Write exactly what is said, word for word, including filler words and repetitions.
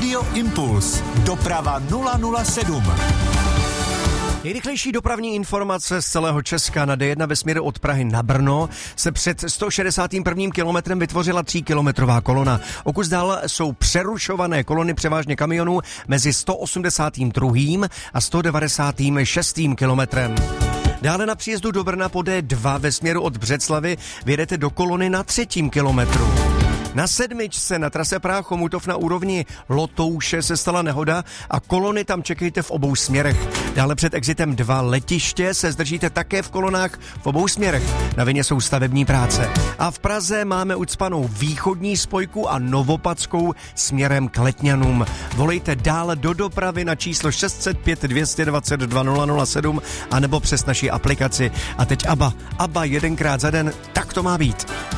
Radio Impuls. Doprava nula nula sedm. Nejrychlejší dopravní informace z celého Česka na D jedna ve směru od Prahy na Brno se před sto šedesátým prvním kilometrem vytvořila tříkilometrová kolona. O kus dál jsou přerušované kolony převážně kamionů mezi sto osmdesátým druhým a sto devadesátým šestým kilometrem. Dále na příjezdu do Brna po D dva ve směru od Břeclavi vyjedete do kolony na třetím kilometru. Na sedmičce na trase Praha-Chomutov na úrovni Lotouše se stala nehoda a kolony tam čekejte v obou směrech. Dále před exitem dva Letiště se zdržíte také v kolonách v obou směrech. Na vině jsou stavební práce. A v Praze máme ucpanou východní spojku a Novopadskou směrem k Letňanům. Volejte dál do dopravy na číslo šest set pět dvě dvacet dva nula nula sedm anebo přes naši aplikaci. A teď ABBA. ABBA jedenkrát za den, tak to má být.